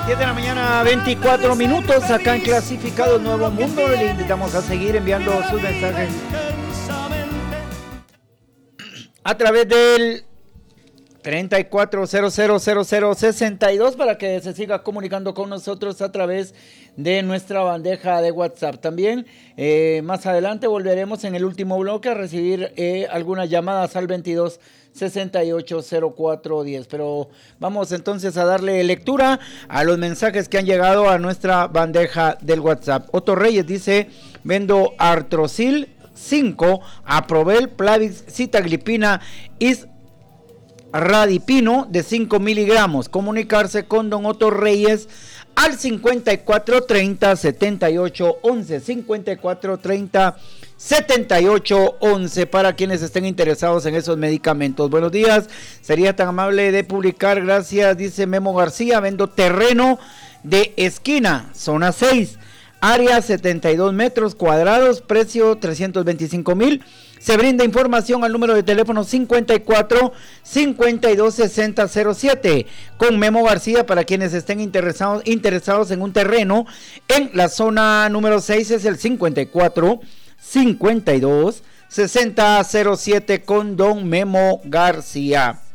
10 de la mañana, 24 minutos, acá en Clasificado Nuevo Mundo. Le invitamos a seguir enviando sus mensajes a través del 34000062 para que se siga comunicando con nosotros a través de nuestra bandeja de WhatsApp. También más adelante volveremos en el último bloque a recibir algunas llamadas al 22680410. Pero vamos entonces a darle lectura a los mensajes que han llegado a nuestra bandeja del WhatsApp. Otto Reyes dice: vendo Artrocil 5, Aprovel, Plavix, Sitaglipina, Radipino de 5 miligramos. Comunicarse con don Otto Reyes al 5430-7811, 5430-7811 para quienes estén interesados en esos medicamentos. Buenos días, sería tan amable de publicar, gracias, dice Memo García. Vendo terreno de esquina, zona 6, área 72 metros cuadrados, precio 325,000. Se brinda información al número de teléfono 54 52 60 07 con Memo García para quienes estén interesados en un terreno en la zona número 6. Es el 54 52 60 07 con don Memo García.